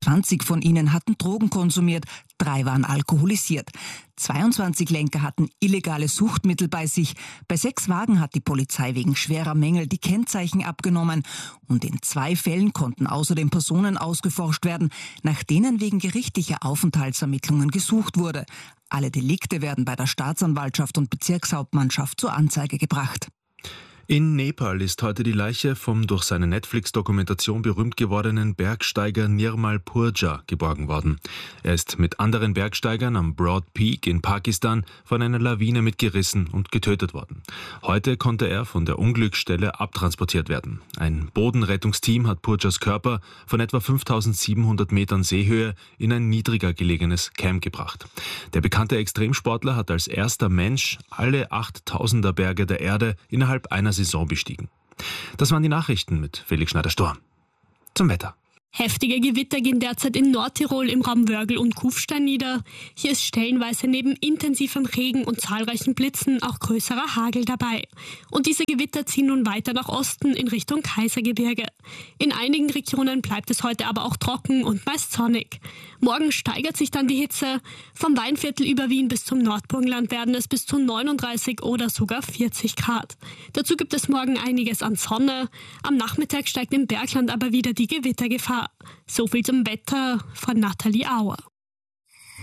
20 von ihnen hatten Drogen konsumiert, 3 waren alkoholisiert. 22 Lenker hatten illegale Suchtmittel bei sich. Bei 6 Wagen hat die Polizei wegen schwerer Mängel die Kennzeichen abgenommen. Und in 2 Fällen konnten außerdem Personen ausgeforscht werden, nach denen wegen gerichtlicher Aufenthaltsermittlungen gesucht wurde. Alle Delikte werden bei der Staatsanwaltschaft und Bezirkshauptmannschaft zur Anzeige gebracht. In Nepal ist heute die Leiche vom durch seine Netflix-Dokumentation berühmt gewordenen Bergsteiger Nirmal Purja geborgen worden. Er ist mit anderen Bergsteigern am Broad Peak in Pakistan von einer Lawine mitgerissen und getötet worden. Heute konnte er von der Unglücksstelle abtransportiert werden. Ein Bodenrettungsteam hat Purjas Körper von etwa 5700 Metern Seehöhe in ein niedriger gelegenes Camp gebracht. Der bekannte Extremsportler hat als erster Mensch alle 8000er Berge der Erde innerhalb einer Saison bestiegen. Das waren die Nachrichten mit Felix Schneider-Storm. Zum Wetter. Heftige Gewitter gehen derzeit in Nordtirol im Raum Wörgl und Kufstein nieder. Hier ist stellenweise neben intensivem Regen und zahlreichen Blitzen auch größerer Hagel dabei. Und diese Gewitter ziehen nun weiter nach Osten in Richtung Kaisergebirge. In einigen Regionen bleibt es heute aber auch trocken und meist sonnig. Morgen steigert sich dann die Hitze. Vom Weinviertel über Wien bis zum Nordburgenland werden es bis zu 39 oder sogar 40 Grad. Dazu gibt es morgen einiges an Sonne. Am Nachmittag steigt im Bergland aber wieder die Gewittergefahr. So viel zum Wetter von Nathalie Auer.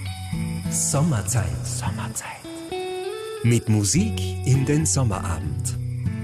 Sommerzeit. Mit Musik in den Sommerabend.